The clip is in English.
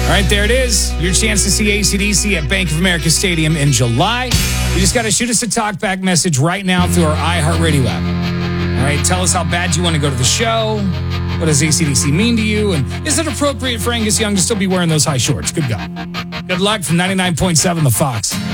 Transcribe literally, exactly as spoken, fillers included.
All right, there it is. Your chance to see A C D C at Bank of America Stadium in July. You just got to shoot us a talkback message right now through our iHeartRadio app. All right, tell us how bad you want to go to the show. What does A C D C mean to you? And is it appropriate for Angus Young to still be wearing those high shorts? Good God. Good luck from ninety-nine point seven The Fox.